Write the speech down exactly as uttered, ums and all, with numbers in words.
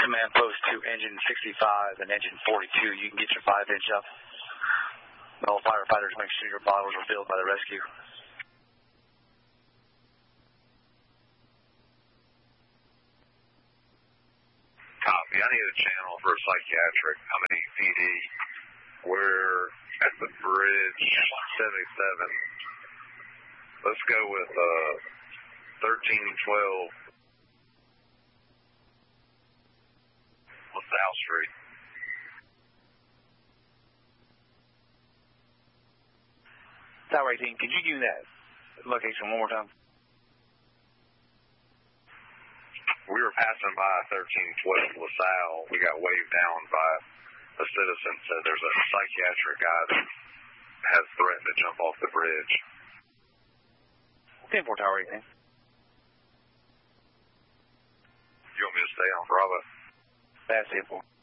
command post to engine sixty-five and engine forty-two. You can get your five inch up. All firefighters, make sure your bottles are filled by the rescue. Copy. I need a channel for a psychiatric. I'm at P D. We're at the bridge seventy-seven. Let's go with uh, thirteen twelve LaSalle Street. Tower eighteen, could you give me that location one more time? We were passing by thirteen twelve LaSalle. We got waved down by a citizen. Said there's a psychiatric guy that has threatened to jump off the bridge. ten four Tower eighteen. You want me to stay on Bravo? That's ten four.